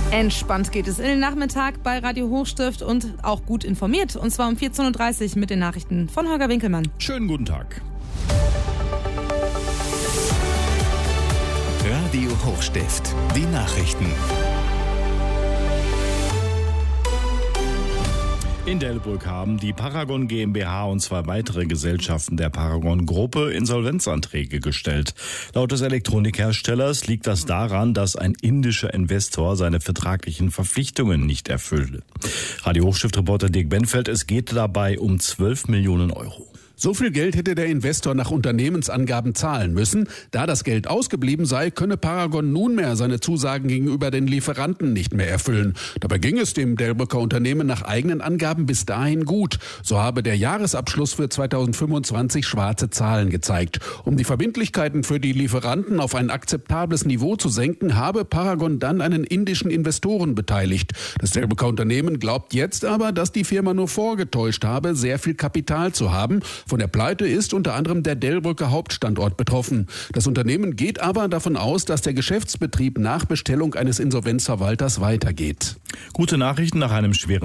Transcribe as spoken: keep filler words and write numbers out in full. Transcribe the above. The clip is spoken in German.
Entspannt geht es in den Nachmittag bei Radio Hochstift und auch gut informiert. Und zwar um vierzehn Uhr dreißig mit den Nachrichten von Holger Winkelmann. Schönen guten Tag. Radio Hochstift, die Nachrichten. In Delbrück haben die Paragon GmbH und zwei weitere Gesellschaften der Paragon-Gruppe Insolvenzanträge gestellt. Laut des Elektronikherstellers liegt das daran, dass ein indischer Investor seine vertraglichen Verpflichtungen nicht erfüllte. Radio Hochstift-Reporter Dirk Benfeld, es geht dabei um zwölf Millionen Euro. So viel Geld hätte der Investor nach Unternehmensangaben zahlen müssen. Da das Geld ausgeblieben sei, könne Paragon nunmehr seine Zusagen gegenüber den Lieferanten nicht mehr erfüllen. Dabei ging es dem Delbrücker Unternehmen nach eigenen Angaben bis dahin gut. So habe der Jahresabschluss für zweitausendfünfundzwanzig schwarze Zahlen gezeigt. Um die Verbindlichkeiten für die Lieferanten auf ein akzeptables Niveau zu senken, habe Paragon dann einen indischen Investoren beteiligt. Das Delbrücker Unternehmen glaubt jetzt aber, dass die Firma nur vorgetäuscht habe, sehr viel Kapital zu haben. Von der Pleite ist unter anderem der Delbrücker Hauptstandort betroffen. Das Unternehmen geht aber davon aus, dass der Geschäftsbetrieb nach Bestellung eines Insolvenzverwalters weitergeht. Gute Nachrichten nach einem schweren